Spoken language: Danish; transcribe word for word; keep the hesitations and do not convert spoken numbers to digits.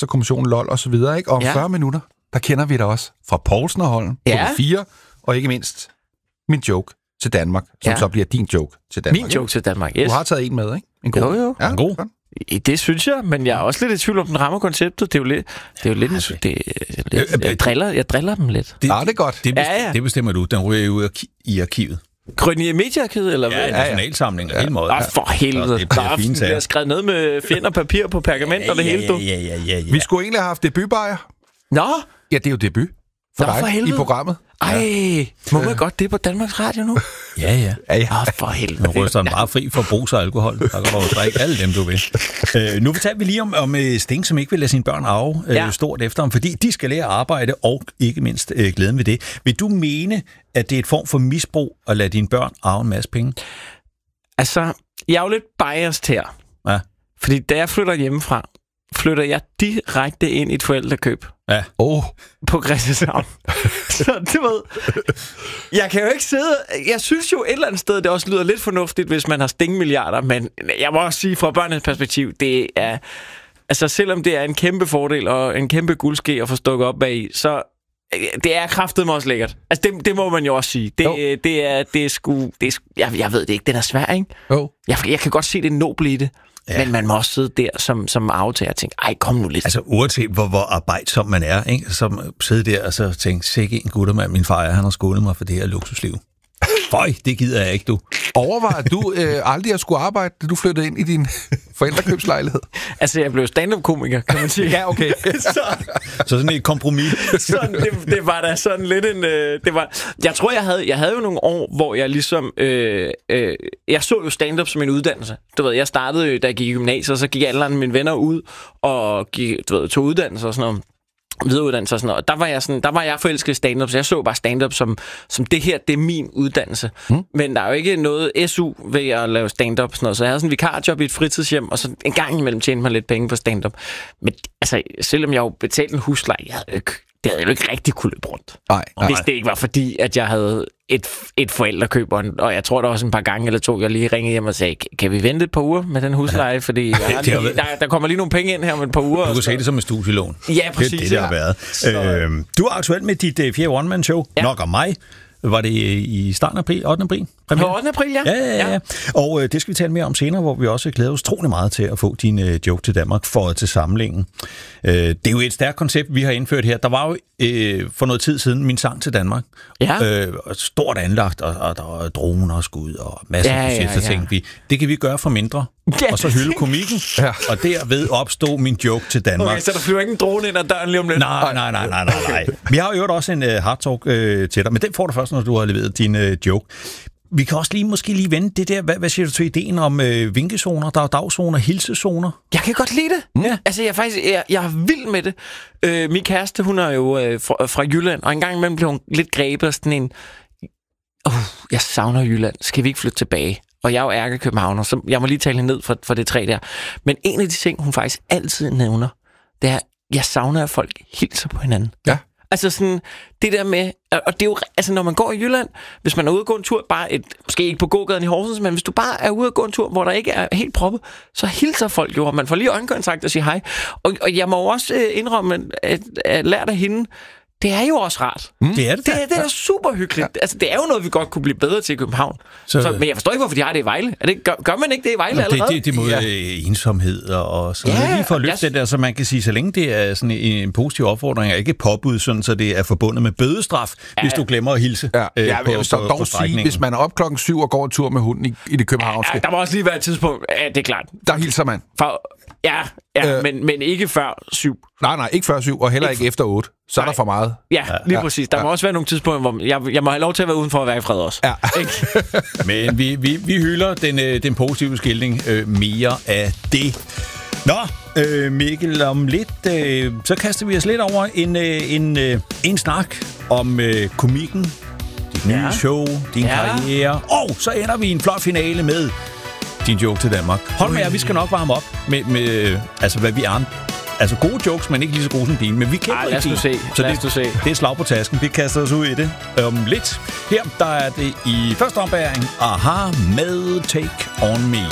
Monsterkommissionen, LOL og så videre, ikke? Og om Ja. fyrre minutter, der kender vi dig også fra Poulsen og Holm, Ja. på fire, og ikke mindst min joke til Danmark, som Ja. så bliver din joke til Danmark. Min joke til Danmark, yes. Du har taget en med, ikke? En god. Jo, jo. Ja, En god. godt. Det synes jeg, men jeg er også lidt i tvivl om, den rammer konceptet. Det er jo lidt... Det er jo lidt, en, det, er lidt jeg, driller, jeg driller dem lidt. Det, Ja, det er godt. Det, bestemmer, Ja, ja. det bestemmer du. Den ryger ud i arkivet. Grønne Mediearkivet, eller hvad? Ja, nationalsamling og hele måde. Åh, for helvede. Det bliver Der fine er, sager. er skrevet ned med fjend og papir på pergament og det hele, du. Ja, ja, ja, ja. Vi skulle egentlig have haft debutbajer. Nå, Ja, det er jo debut for Nå, dig for i helvede. programmet. ej, må man godt det på Danmarks Radio nu? Ja, ja. Ja, ja. Åh, for helvede. Nu ryster den bare fri for brus og alkohol. Der kan du drikke alle dem, du vil. Øh, nu fortalte vi lige om, om Sting, som ikke vil lade sine børn arve øh, Ja. stort efter ham, fordi de skal lære at arbejde, og ikke mindst øh, glæden ved det. Vil du mene, at det er et form for misbrug at lade dine børn arve en masse penge? Altså, jeg er jo lidt biased her. Ja. Fordi da jeg flytter hjemmefra, flytter jeg direkte ind i et forældrekøb Ja. Oh, på Christianshavn. Så du ved, jeg kan jo ikke sidde... Jeg synes jo et eller andet sted, det også lyder lidt fornuftigt, hvis man har stingmilliarder, men jeg må også sige, fra børnenes perspektiv, det er... Altså, selvom det er en kæmpe fordel og en kæmpe guldske at få stukket op bag i, så det er kraftedeme også lækkert. Altså, det, det må man jo også sige. Det, det er, det er sgu... Det er, sgu- jeg, jeg ved det ikke, den er svær, ikke? oh. Jeg, jeg kan godt se det noble i det, ja. Men man må også sidde der som, som aftager og tænke, ej, kom nu lidt. Altså uanset hvor, hvor arbejdsom man er, ikke? Så sidde der og så tænke, sikke en guttermand, min far, han har skålet mig for det her luksusliv. Føj, det gider jeg ikke, du. Overvejer du øh, aldrig at skulle arbejde, da du flyttede ind i din forældrekøbslejlighed? Altså, jeg blev stand-up-komiker, kan man sige. Ja, okay. så, Så sådan et kompromis. sådan, det, det var da sådan lidt en... Øh, det var, jeg tror, jeg havde, jeg havde jo nogle år, hvor jeg ligesom... Øh, øh, jeg så jo stand-up som en uddannelse. Du ved, jeg startede jo, da jeg gik i gymnasiet, og så gik alle mine venner ud og gik, du ved, tog uddannelse og sådan noget. Videreuddannelse og sådan noget. Der var jeg sådan, der var jeg forelsket i stand-up, så jeg så bare stand-up som, som det her, det er min uddannelse. Mm. Men der er jo ikke noget S U ved at lave stand-up sådan noget. Så jeg havde sådan en vikarjob i et fritidshjem, og så en gang imellem tjente man lidt penge på stand-up. Men altså, selvom jeg jo betalte en husleje, jeg havde jo ikke, det havde jeg jo ikke rigtig kunne løbe rundt. Nej, nej. Hvis det ikke var fordi, at jeg havde et, et forældrekøb, og jeg tror der også en par gange eller to, jeg lige ringede hjem og sagde, kan vi vente et par uger med den husleje? Fordi jeg har lige, der, der kommer lige nogle penge ind her om et par uger. Du kan se det som et studielån. Ja, præcis. Det er det, det har været. Så... Øh, du er aktuel med dit uh, fjerde one-man-show, ja. Nok om mig. Var det i starten af april, ottende april? På ottende april, ja. Ja, ja, ja. ja. Og øh, det skal vi tale mere om senere, hvor vi også glæder os troligt meget til at få din øh, joke til Danmark for til samlingen. Øh, det er jo et stærkt koncept, vi har indført her. Der var jo øh, for noget tid siden min sang til Danmark. Ja. Øh, stort anlagt, og, og der var droner og skud og masser Ja, af ja, budget. Så ja. tænkte vi, det kan vi gøre for mindre. Ja, og så hylde komikken. Ja. Og derved opstod min joke til Danmark. Okay, så der flyver ikke en drone ind ad døren lige om lidt? Nej, nej, nej, nej, nej, nej. Vi har jo også en uh, hard talk uh, til dig, men den får du først, når du har leveret din uh, joke. Vi kan også lige måske lige vende det der. Hvad, hvad siger du til ideen om øh, vinkezoner, der er dagzoner, hilsezoner? Jeg kan godt lide det. Mm. Altså, jeg er faktisk jeg, jeg er vild med det. Øh, min kæreste, hun er jo øh, fra, fra Jylland, og en gang imellem bliver hun lidt grebet af sådan en... Oh, jeg savner Jylland. Skal vi ikke flytte tilbage? Og jeg er jo ærkekøbenhavner, så jeg må lige tale hende ned for, for det træ der. Men en af de ting, hun faktisk altid nævner, det er, jeg savner, at folk hilser på hinanden. Ja. Altså sådan, det der med, og det er jo, altså når man går i Jylland, hvis man er ude at gå en tur, bare et, måske ikke på gågaden i Horsens, men hvis du bare er ude at gå en tur, hvor der ikke er helt proppet, så hilser folk jo, og man får lige øjenkontakt og siger hej. Og, og jeg må også indrømme, at, at lære af hende, det er jo også rart. Mm. Det er det. Det, det er super hyggeligt. Ja. Altså, det er jo noget, vi godt kunne blive bedre til i København. Så, så, men jeg forstår ikke, hvorfor de har det i Vejle. Er det, gør, gør man ikke det i Vejle det, allerede? Det, det må ja. ensomhed og så ja, lige for at løfte jeg... det der, så man kan sige, så længe det er sådan en positiv opfordring, og ikke påbud, sådan, så det er forbundet med bødestraf, ja. hvis du glemmer at hilse. Ja, øh, ja på, jeg vil så på, dog på sige, hvis man er op klokken syv og går en tur med hunden i, i det københavnske. Ja, der må også lige være et tidspunkt, ja, det er klart. Der hilser man. For, ja, ja Øh, men, men ikke før syv. Nej, nej, ikke før syv, og heller ikke, ikke efter otte. Så er der for meget. Ja, lige ja, præcis. Der ja. må også være nogle tidspunkter, hvor jeg, jeg må have lov til at være udenfor at være i fred også. Ja. Men vi, vi, vi hylder den, den positive skildring øh, mere af det. Nå, øh, Mikkel, om lidt, øh, så kaster vi os lidt over en, øh, en, øh, en snak om øh, komikken, dit nye ja. show, din ja. karriere, og så ender vi i en flot finale med din joke til Danmark. Hold med jer, vi skal nok varme op med, med altså, hvad vi er. Altså gode jokes, men ikke lige så gode som dine. Men vi kender ikke dine. se. Så lad det, se. det er slag på tasken. Vi kaster os ud i det om lidt. Her der er det i første ombæring. Aha med Take On Me.